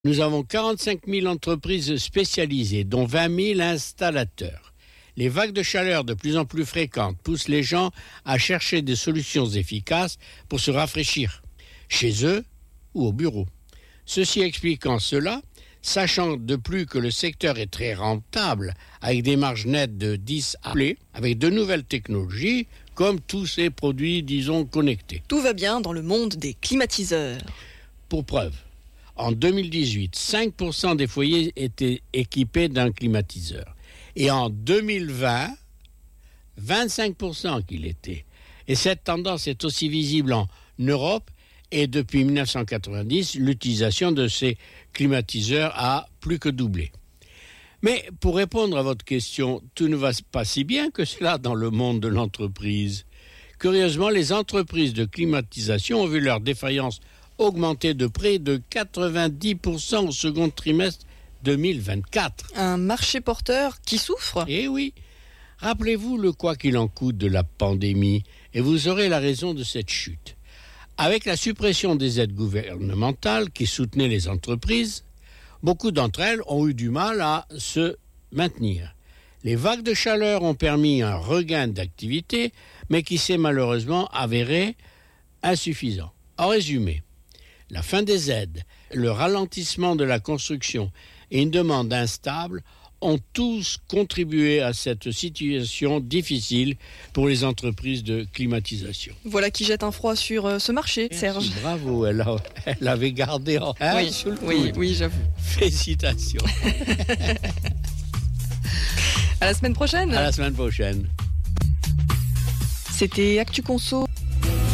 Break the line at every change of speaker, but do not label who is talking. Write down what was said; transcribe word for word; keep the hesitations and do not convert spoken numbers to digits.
Nous avons quarante-cinq mille entreprises spécialisées, dont vingt mille installateurs. Les vagues de chaleur de plus en plus fréquentes poussent les gens à chercher des solutions efficaces pour se rafraîchir, chez eux ou au bureau. Ceci expliquant cela, sachant de plus que le secteur est très rentable, avec des marges nettes de dix à vingt, avec de nouvelles technologies, comme tous ces produits, disons, connectés.
Tout va bien dans le monde des climatiseurs.
Pour preuve, en deux mille dix-huit, cinq pour cent des foyers étaient équipés d'un climatiseur. Et en deux mille vingt, vingt-cinq pour cent qu'il était. Et cette tendance est aussi visible en Europe. Et depuis mille neuf cent quatre-vingt-dix, l'utilisation de ces climatiseurs a plus que doublé. Mais pour répondre à votre question, tout ne va pas si bien que cela dans le monde de l'entreprise. Curieusement, les entreprises de climatisation ont vu leur défaillance augmenter de près de quatre-vingt-dix pour cent au second trimestre deux mille vingt-quatre.
Un marché porteur qui souffre ?
Eh oui. Rappelez-vous le quoi qu'il en coûte de la pandémie et vous aurez la raison de cette chute. Avec la suppression des aides gouvernementales qui soutenaient les entreprises, beaucoup d'entre elles ont eu du mal à se maintenir. Les vagues de chaleur ont permis un regain d'activité, mais qui s'est malheureusement avéré insuffisant. En résumé, la fin des aides, le ralentissement de la construction et une demande instable ont tous contribué à cette situation difficile pour les entreprises de climatisation.
Voilà qui jette un froid sur euh, ce marché,
Merci,
Serge.
Bravo, elle, a, elle avait gardé en hein,
oui,
sous le
oui,
coude.
oui, j'avoue.
Félicitations.
À la semaine prochaine.
À la semaine prochaine.
C'était Actu Conso.